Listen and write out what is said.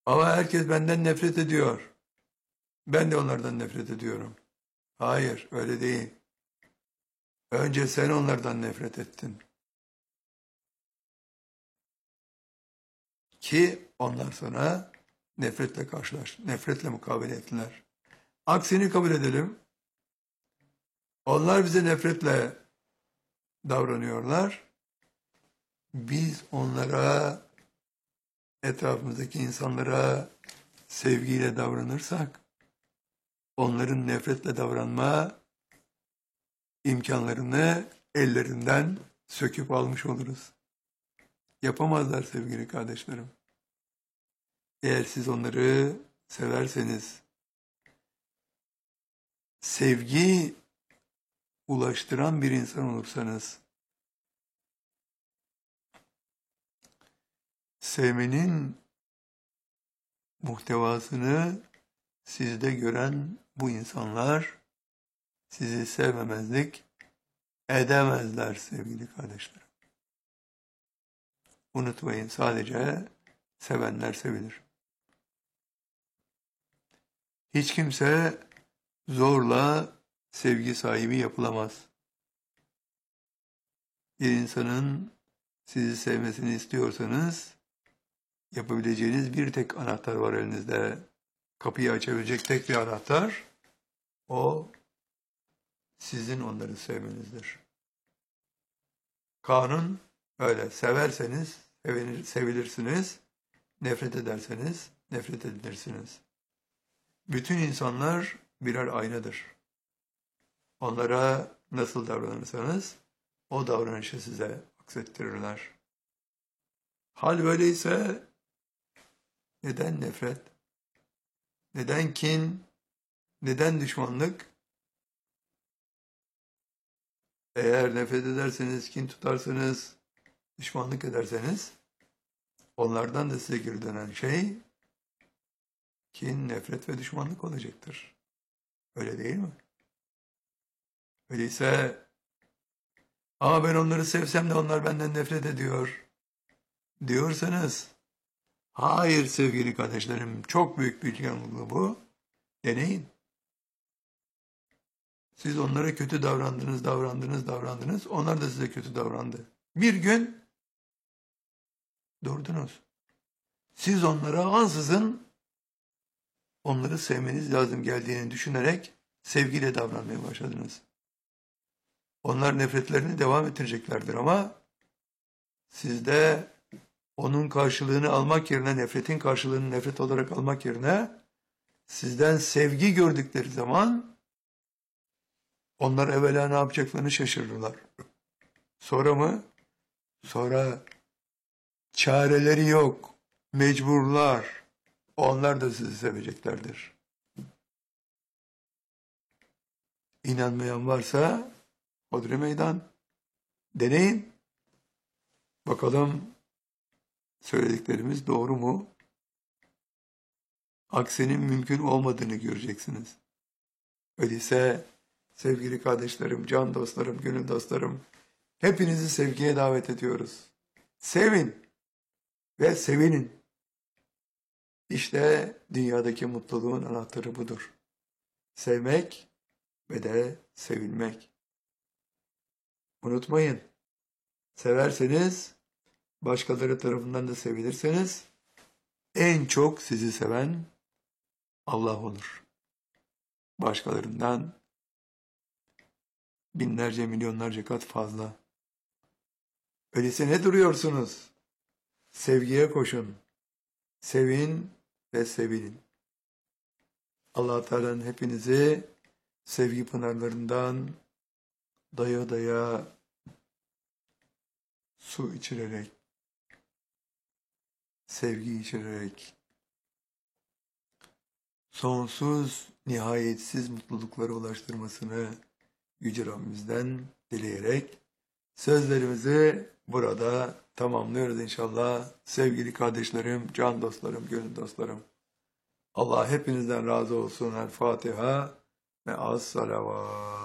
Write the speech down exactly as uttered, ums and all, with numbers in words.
Ama herkes benden nefret ediyor. Ben de onlardan nefret ediyorum. Hayır, öyle değil. Önce sen onlardan nefret ettin. Ki onlar sana nefretle karşılaş, nefretle mukabele ettiler. Aksini kabul edelim. Onlar bize nefretle davranıyorlar. Biz onlara, etrafımızdaki insanlara sevgiyle davranırsak, onların nefretle davranma imkanlarını ellerinden söküp almış oluruz. Yapamazlar sevgili kardeşlerim. Eğer siz onları severseniz, sevgi ulaştıran bir insan olursanız, sevmenin muhtevasını sizde gören bu insanlar sizi sevmemezlik edemezler sevgili kardeşlerim. Unutmayın, sadece sevenler sevilir. Hiç kimse zorla sevgi sahibi yapılamaz. Bir insanın sizi sevmesini istiyorsanız yapabileceğiniz bir tek anahtar var elinizde. Kapıyı açabilecek tek bir anahtar, o sizin onları sevmenizdir. Kanun öyle. Severseniz sevinir, sevilirsiniz, nefret ederseniz nefret edilirsiniz. Bütün insanlar birer aynadır. Onlara nasıl davranırsanız o davranışı size aksettirirler. Hal böyleyse neden nefret? Neden kin? Neden düşmanlık? Eğer nefret ederseniz, kin tutarsanız, düşmanlık ederseniz, onlardan da size geri dönen şey kin, nefret ve düşmanlık olacaktır. Öyle değil mi? Öyleyse, ama ben onları sevsem de onlar benden nefret ediyor diyorsanız, hayır sevgili kardeşlerim, çok büyük bir yanılgı bu. Deneyin. Siz onlara kötü davrandınız, davrandınız, davrandınız. Onlar da size kötü davrandı. Bir gün durdunuz. Siz onlara ansızın onları sevmeniz lazım geldiğini düşünerek sevgiyle davranmaya başladınız. Onlar nefretlerini devam ettireceklerdir ama siz de onun karşılığını almak yerine, nefretin karşılığını nefret olarak almak yerine sizden sevgi gördükleri zaman onlar evvela ne yapacaklarını şaşırırlar. Sonra mı? Sonra çareleri yok, mecburlar. Onlar da sizi seveceklerdir. İnanmayan varsa hodri meydan. Deneyin. Bakalım söylediklerimiz doğru mu? Aksinin mümkün olmadığını göreceksiniz. Öyleyse sevgili kardeşlerim, can dostlarım, gönül dostlarım, hepinizi sevgiye davet ediyoruz. Sevin ve sevinin. İşte dünyadaki mutluluğun anahtarı budur. Sevmek ve de sevilmek. Unutmayın, severseniz, başkaları tarafından da sevilirseniz, en çok sizi seven Allah olur. Başkalarından binlerce, milyonlarca kat fazla. Öyleyse ne duruyorsunuz? Sevgiye koşun. Sevin ve sevilin. Allah Teala'nın hepinizi sevgi pınarlarından daya daya su içirerek, sevgi içirerek, sonsuz, nihayetsiz mutluluklara ulaştırmasını Yüce Rabbimizden dileyerek sözlerimizi burada tamamlıyoruz inşallah. Sevgili kardeşlerim, can dostlarım, gönül dostlarım. Allah hepinizden razı olsun. El Fatiha ve az salavat.